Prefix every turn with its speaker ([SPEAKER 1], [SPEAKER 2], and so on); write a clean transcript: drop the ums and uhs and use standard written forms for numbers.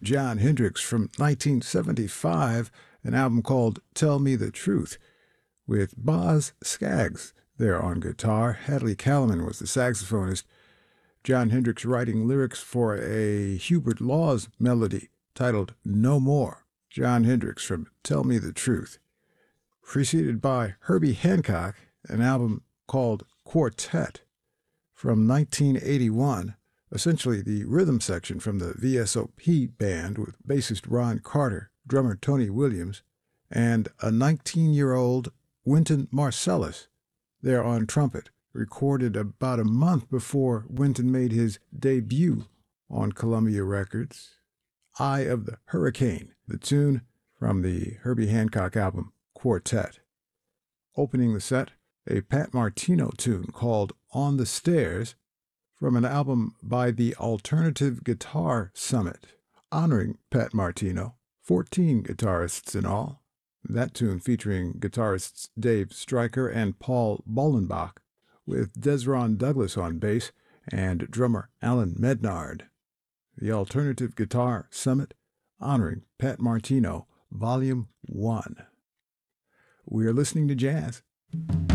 [SPEAKER 1] Jon Hendricks from 1975, an album called Tell Me the Truth, with Boz Scaggs there on guitar. Hadley Callman was the saxophonist. Jon Hendricks writing lyrics for a Hubert Laws melody titled No More. Jon Hendricks from Tell Me the Truth. Preceded by Herbie Hancock, an album called Quartet from 1981, essentially the rhythm section from the VSOP band with bassist Ron Carter, drummer Tony Williams, and a 19-year-old Wynton Marsalis there on trumpet, recorded about a month before Wynton made his debut on Columbia Records. Eye of the Hurricane, the tune from the Herbie Hancock album Quartet. Opening the set, a Pat Martino tune called On the Stairs from an album by the Alternative Guitar Summit, honoring Pat Martino, 14 guitarists in all. That tune featuring guitarists Dave Stryker and Paul Bollenbach, with Desron Douglas on bass and drummer Alan Mednard. The Alternative Guitar Summit, honoring Pat Martino, Volume 1. We are listening to jazz.